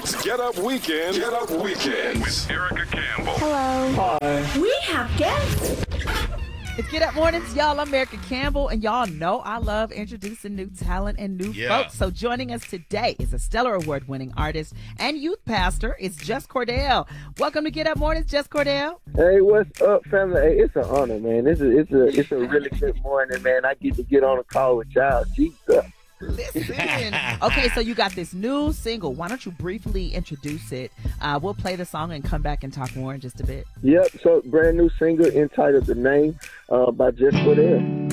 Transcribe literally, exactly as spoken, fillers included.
It's Get Up Weekend. Get Up Weekend with Erica Campbell. Hello. Hi. We have guests. It's Get Up Mornings, y'all. I'm Erica Campbell, and y'all know I love introducing new talent and new Yeah. folks. So joining us today is a Stellar Award-winning artist and youth pastor. It's Jess Cordell. Welcome to Get Up Mornings, Jess Cordell. Hey, what's up, family? Hey, it's an honor, man. It's a, it's a, it's a really good morning, man. I get to get on a call with y'all. Jesus. Listen. Okay, so you got this new single. Why don't you briefly introduce it? Uh, we'll play the song and come back and talk more in just a bit. Yep. So, brand new single entitled "The Name" uh, by Jess Cordell.